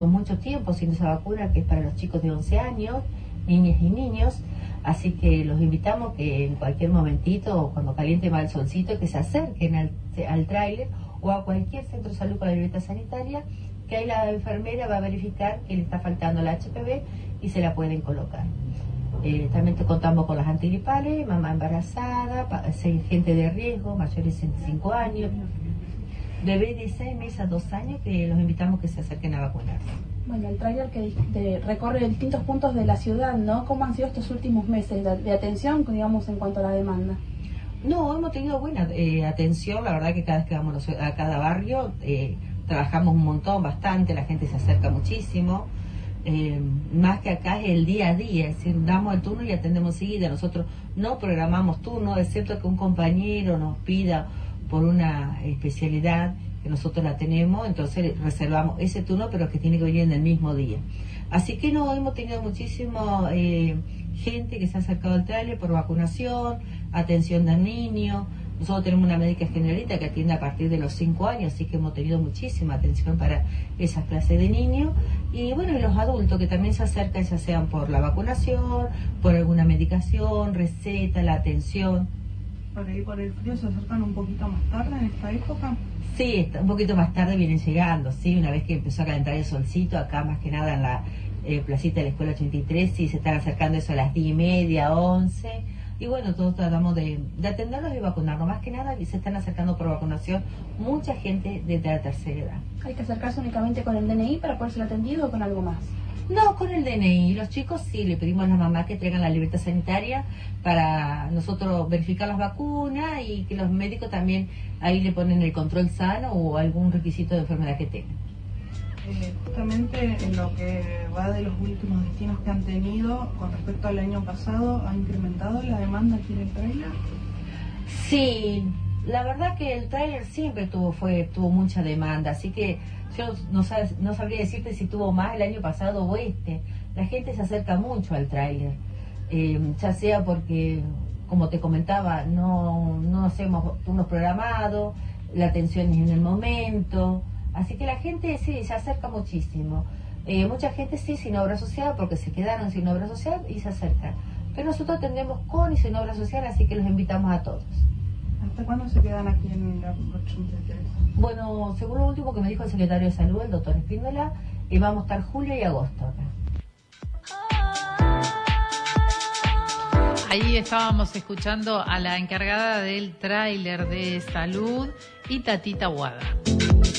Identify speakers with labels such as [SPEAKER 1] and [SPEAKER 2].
[SPEAKER 1] mucho tiempo sin esa vacuna, que es para los chicos de 11 años, niñas y niños, así que los invitamos que en cualquier momentito, cuando caliente más el solcito, que se acerquen al tráiler o a cualquier centro de salud con la libreta sanitaria, que ahí la enfermera va a verificar que le está faltando la HPV y se la pueden colocar. También contamos con las antigripales, mamá embarazada, gente de riesgo, mayores de 65 años, bebés de 6 meses a 2 años, que los invitamos que se acerquen a vacunarse.
[SPEAKER 2] Bueno, el tráiler que recorre distintos puntos de la ciudad, ¿no? ¿Cómo han sido estos últimos meses de atención, digamos, en cuanto a la demanda?
[SPEAKER 1] No, hemos tenido buena atención, la verdad que cada vez que vamos a cada barrio trabajamos un montón, bastante, la gente se acerca muchísimo. Más que acá es el día a día, es decir, damos el turno y atendemos seguida. Nosotros no programamos turno, excepto que un compañero nos pida por una especialidad que nosotros la tenemos, entonces reservamos ese turno, pero que tiene que venir en el mismo día. Así que no, hemos tenido muchísimo gente que se ha acercado al tráiler por vacunación, atención del niño. Nosotros tenemos una médica generalista que atiende a partir de los 5 años, así que hemos tenido muchísima atención para esas clases de niños. Y bueno, y los adultos que también se acercan, ya sean por la vacunación, por alguna medicación, receta, la atención.
[SPEAKER 3] ¿Por ahí por el frío se acercan un poquito más tarde en esta época?
[SPEAKER 1] Sí, un poquito más tarde vienen llegando, sí, una vez que empezó a calentar el solcito, acá más que nada en la placita de la Escuela 83, sí, se están acercando eso a las 10:30, 11, y bueno, todos tratamos de atenderlos y vacunarnos, más que nada, y se están acercando por vacunación mucha gente desde la tercera edad.
[SPEAKER 2] ¿Hay que acercarse únicamente con el DNI para poder ser atendido o con algo más?
[SPEAKER 1] No, con el DNI. Los chicos sí, le pedimos a las mamás que traigan la libreta sanitaria para nosotros verificar las vacunas y que los médicos también ahí le ponen el control sano o algún requisito de enfermedad que tengan.
[SPEAKER 3] Justamente en lo que va de los últimos destinos que han tenido con respecto al año pasado, ¿ha incrementado la demanda aquí en el tráiler?
[SPEAKER 1] Sí, la verdad que el tráiler siempre tuvo mucha demanda, así que yo no sabría decirte si tuvo más el año pasado o este. La gente se acerca mucho al tráiler, ya sea porque, como te comentaba, no hacemos turnos programados, la atención es en el momento, así que la gente sí se acerca muchísimo. Mucha gente sí sin obra social, porque se quedaron sin obra social y se acercan. Pero nosotros atendemos con y sin obra social, así que los invitamos a todos.
[SPEAKER 3] ¿Hasta cuándo se quedan aquí en la 83?
[SPEAKER 1] Bueno, según lo último que me dijo el secretario de Salud, el doctor Espíndola, vamos a estar julio y agosto acá.
[SPEAKER 4] Ahí estábamos escuchando a la encargada del tráiler de salud, Itatita Wada.